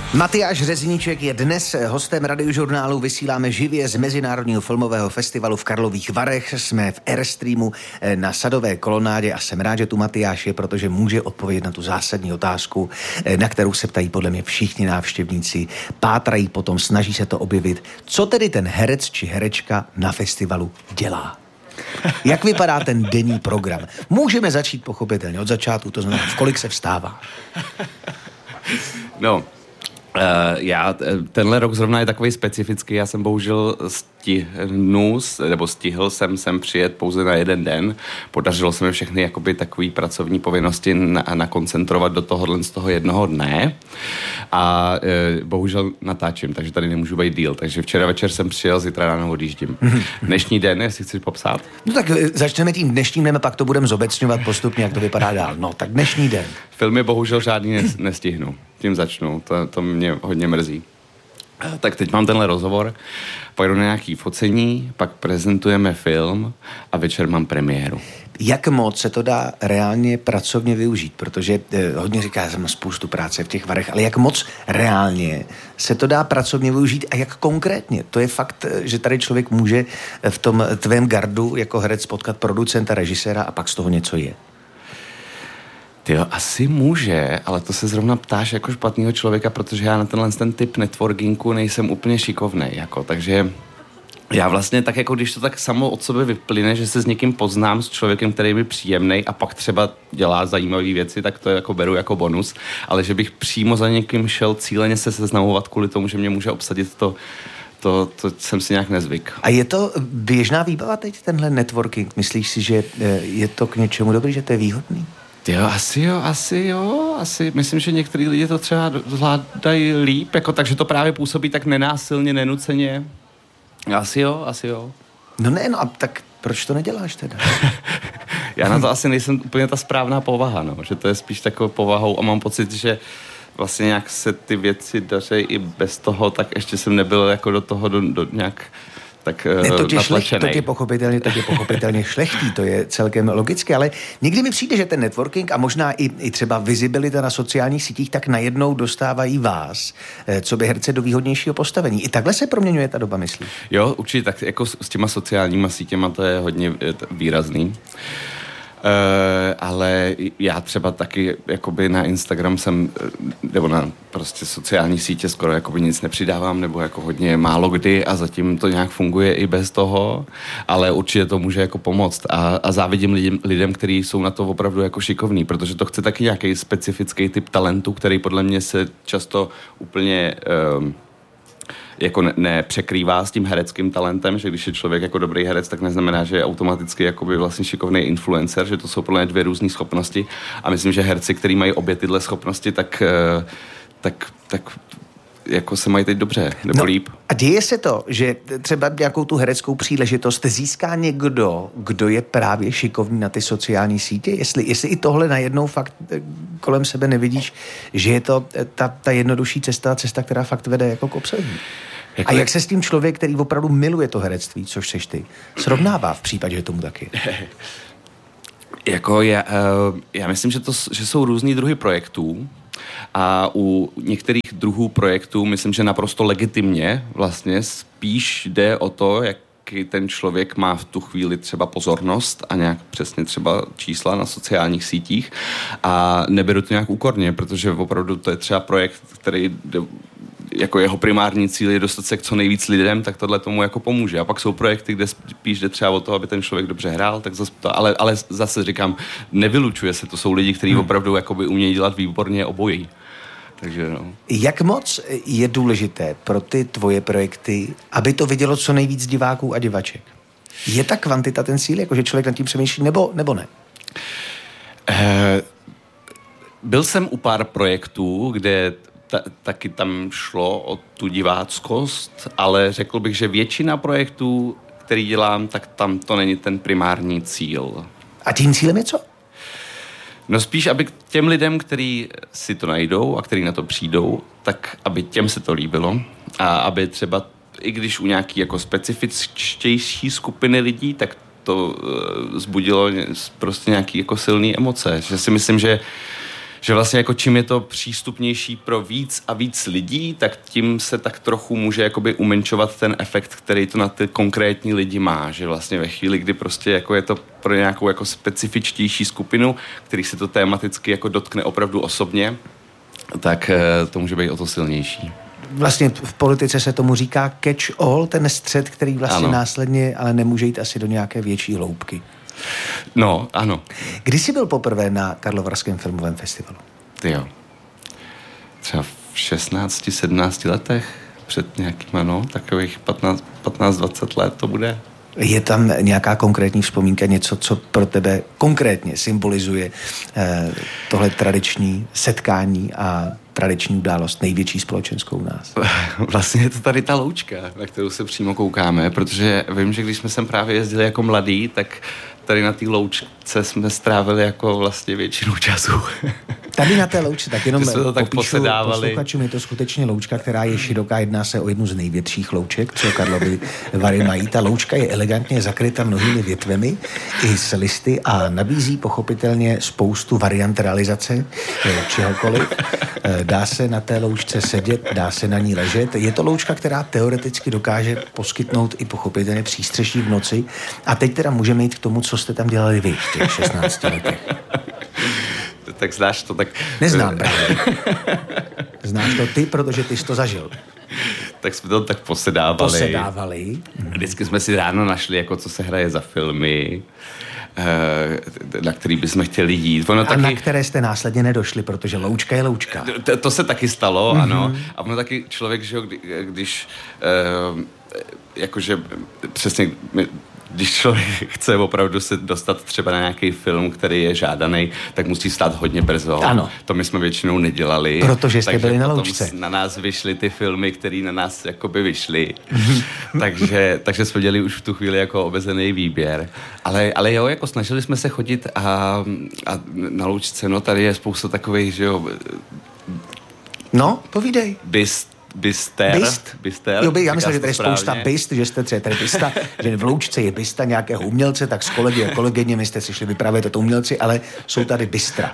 Matyáš Řezníček je dnes hostem Radiožurnálu. Vysíláme živě z Mezinárodního filmového festivalu v Karlových Varech. Jsme v Airstreamu na Sadové kolonádě a jsem rád, že tu Matyáš je, protože může odpovědět na tu zásadní otázku, na kterou se ptají podle mě všichni návštěvníci. Pátrají potom, snaží se to objevit. Co tedy ten herec či herečka na festivalu dělá? Jak vypadá ten denní program? Můžeme začít pochopitelně od začátku, to znamená, v kolik se vstává. No, tenhle rok zrovna je takový specifický, já jsem bohužel stihl jsem sem přijet pouze na jeden den. Podařilo se mi všechny jakoby takový pracovní povinnosti nakoncentrovat do tohohle z toho jednoho dne a bohužel natáčím, takže tady nemůžu být díl, takže včera večer jsem přijel, zítra ráno odjíždím. Dnešní den, jestli chceš popsat? No tak začneme tím dnešním dnem a pak to budeme zobecňovat postupně, jak to vypadá dál. No, tak dnešní den. Filmy bohužel žádný nestihnu. Tím začnu, to mě hodně mrzí. Tak teď mám tenhle rozhovor, pak jdu na nějaký focení, pak prezentujeme film a večer mám premiéru. Jak moc se to dá reálně pracovně využít? Protože hodně říká, že mám spoustu práce v těch Varech, ale jak moc reálně se to dá pracovně využít a jak konkrétně? To je fakt, že tady člověk může v tom tvém gardu jako herec potkat producenta, režiséra a pak z toho něco je. Jo, asi může, ale to se zrovna ptáš jako špatného člověka, protože já na ten typ networkingu nejsem úplně šikovnej, jako, takže já vlastně tak jako, když to tak samo od sebe vyplyne, že se s někým poznám, s člověkem, který je mi příjemnej a pak třeba dělá zajímavé věci, tak to jako beru jako bonus, ale že bych přímo za někým šel cíleně se seznamovat kvůli tomu, že mě může obsadit to jsem si nějak nezvyk. A je to běžná výbava teď, tenhle networking? Myslíš si, že je to k něčemu dobrý, že to je výhodný? Asi myslím, že některý lidi to třeba zvládají líp, jako, takže to právě působí tak nenásilně, nenuceně. Asi jo. No ne, no a tak proč to neděláš teda? Já na to asi nejsem úplně ta správná povaha, no, že to je spíš takovou povahou a mám pocit, že vlastně nějak se ty věci daří i bez toho, tak ještě jsem nebyl jako do toho nějak tak natlačenej. To tě pochopitelně šlechtí, to je celkem logické, ale někdy mi přijde, že ten networking a možná i třeba vizibilita na sociálních sítích tak najednou dostávají vás, co by herce do výhodnějšího postavení. I takhle se proměňuje ta doba, myslíš? Jo, určitě, tak jako s těma sociálníma sítěma to je hodně výrazný. Ale já třeba taky jakoby na Instagram nebo na prostě sociální sítě skoro jakoby nic nepřidávám, nebo jako hodně málo kdy a zatím to nějak funguje i bez toho, ale určitě to může jako pomoct a závidím lidem, kteří jsou na to opravdu jako šikovní, protože to chce taky nějaký specifický typ talentu, který podle mě se často úplně jako nepřekrývá s tím hereckým talentem, že když je člověk jako dobrý herec, tak neznamená, že je automaticky jakoby vlastně šikovný influencer, že to jsou podle mě dvě různé schopnosti a myslím, že herci, kteří mají obě tyhle schopnosti, tak jako se mají teď dobře, nebo líp. A děje se to, že třeba nějakou tu hereckou příležitost získá někdo, kdo je právě šikovný na ty sociální sítě? Jestli i tohle najednou fakt kolem sebe nevidíš, že je to ta jednodušší cesta, která fakt vede jako k obsazení. A jak se s tím člověk, který opravdu miluje to herectví, což seš ty, srovnává v případě, že tomu taky? Jako já myslím, že jsou různý druhy projektů a u některých druhů projektů myslím, že naprosto legitimně vlastně spíš jde o to, jaký ten člověk má v tu chvíli třeba pozornost a nějak přesně třeba čísla na sociálních sítích a neberu to nějak úkorně, protože opravdu to je třeba projekt, který jako jeho primární cíl je dostat se k co nejvíc lidem, tak tohle tomu jako pomůže. A pak jsou projekty, kde spíš jde třeba o to, aby ten člověk dobře hrál, tak zase to, ale zase říkám, nevylučuje se, to jsou lidi, kteří opravdu jakoby umějí dělat výborně obojí. Takže no. Jak moc je důležité pro ty tvoje projekty, aby to vidělo co nejvíc diváků a divaček? Je ta kvantita ten cíl, jakože člověk nad tím přemýšlí, nebo ne? Byl jsem u pár projektů, kde taky tam šlo o tu diváckost, ale řekl bych, že většina projektů, který dělám, tak tam to není ten primární cíl. A tím cílem je co? No spíš, aby těm lidem, kteří si to najdou a kteří na to přijdou, tak aby těm se to líbilo a aby třeba, i když u nějaký jako specifičtější skupiny lidí, tak to vzbudilo prostě nějaký jako silný emoce. Že si myslím, že Že vlastně jako čím je to přístupnější pro víc a víc lidí, tak tím se tak trochu může jakoby umenšovat ten efekt, který to na ty konkrétní lidi má. Že vlastně ve chvíli, kdy prostě jako je to pro nějakou jako specifičtější skupinu, který se to tematicky jako dotkne opravdu osobně, tak to může být o to silnější. Vlastně v politice se tomu říká catch all, ten střed, který vlastně ano. následně, ale nemůže jít asi do nějaké větší hloubky. No, ano. Kdy jsi byl poprvé na Karlovarském filmovém festivalu? Jo. Třeba v 16-17 letech, před nějakýma, takových 15-20 let to bude. Je tam nějaká konkrétní vzpomínka, něco, co pro tebe konkrétně symbolizuje tohle tradiční setkání a tradiční událost, největší společenskou u nás? Vlastně je to tady ta loučka, na kterou se přímo koukáme, protože vím, že když jsme sem právě jezdili jako mladí, tak tady na té loučce jsme strávili jako vlastně většinu času. Tady na té loučce, tak jenom to tak popíšu posluchačům, je to skutečně loučka, která je široká, jedná se o jednu z největších louček, co Karlovy Vary mají. Ta loučka je elegantně zakryta mnohými větvemi i s listy a nabízí pochopitelně spoustu variant realizace čehokoliv. Dá se na té loučce sedět, dá se na ní ležet. Je to loučka, která teoreticky dokáže poskytnout i pochopitelně přístřeší v noci. A teď teda můžeme jít k tomu, co jste tam dělali vy v těch 16 letech. Tak znáš to, tak... Neznám právě. Znáš to ty, protože ty jsi to zažil. Tak jsme to tak posedávali. Vždycky jsme si ráno našli, jako co se hraje za filmy, na který bychom chtěli jít. A na které jste následně nedošli, protože loučka je loučka. To se taky stalo, ano. A ono taky člověk, že když jakože přesně... Když člověk chce opravdu se dostat třeba na nějaký film, který je žádaný, tak musí stát hodně brzo. Ano. To my jsme většinou nedělali. Protože jste byli na loučce. Na nás vyšly ty filmy, které na nás jakoby vyšly. takže jsme dělali už v tu chvíli jako obezený výběr. Ale jo, jako snažili jsme se chodit a na loučce, tady je spousta takových, že jo... No, povídej. Bister. Jo, já myslím, že tady je spousta bist, že jste třeba tady bista, že v loučce je bista nějakého umělce, tak s kolegy a kolegyněmi jste si šli vyprávět o tom umělci, ale jsou tady bistra.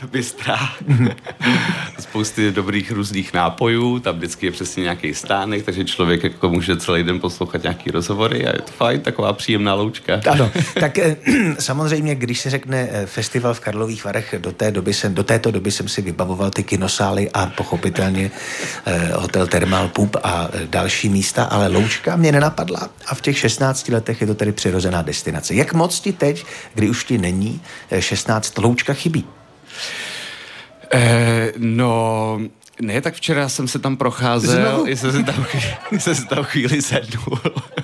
Spousty dobrých různých nápojů, tam vždycky je přesně nějaký stánek, takže člověk jako může celý den poslouchat nějaký rozhovory a je to fajn, taková příjemná loučka. Ano, tak samozřejmě, když se řekne festival v Karlových Varech, do této doby jsem si vybavoval ty kinosály a pochopitelně hotel Thermal Pub a další místa, ale loučka mě nenapadla a v těch 16 letech je to tedy přirozená destinace. Jak moc ti teď, kdy už ti není 16, loučka chybí? Ne, tak včera jsem se tam procházel, jsem se tam chvíli sednul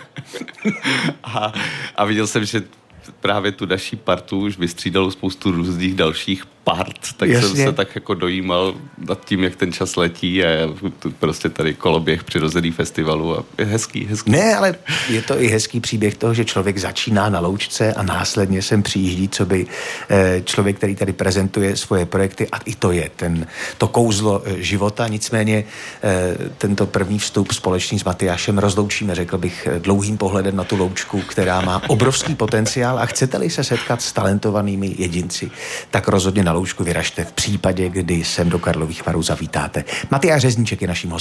a viděl jsem, že právě tu naší partu už vystřídalo spoustu různých dalších part, tak jsem se tak jako dojímal nad tím, jak ten čas letí a prostě tady koloběh přirozený festivalu a je hezký. Ne, ale je to i hezký příběh toho, že člověk začíná na loučce a následně sem přijíždí, co by člověk, který tady prezentuje svoje projekty a i to je to kouzlo života. Nicméně tento první vstup společný s Matyášem rozloučíme, řekl bych, dlouhým pohledem na tu loučku, která má obrovský potenciál a chcete-li se setkat s talentovanými jedinci, tak rozhodně na loučku vyražte v případě, kdy sem do Karlových Varů zavítáte. Matyáš Řezníček je naším hostem.